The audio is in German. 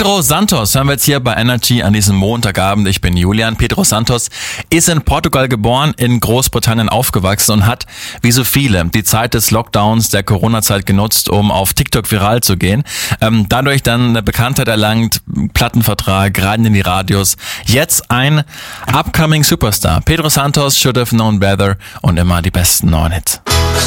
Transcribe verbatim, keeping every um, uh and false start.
Pedro Santos hören wir jetzt hier bei Energy an diesem Montagabend. Ich bin Julian. Pedro Santos ist in Portugal geboren, in Großbritannien aufgewachsen und hat, wie so viele, die Zeit des Lockdowns, der Corona-Zeit genutzt, um auf TikTok viral zu gehen. Ähm, dadurch dann eine Bekanntheit erlangt, Plattenvertrag, rein in die Radios. Jetzt ein upcoming Superstar. Pedro Santos, Should Have Known Better und immer die besten neuen Hits.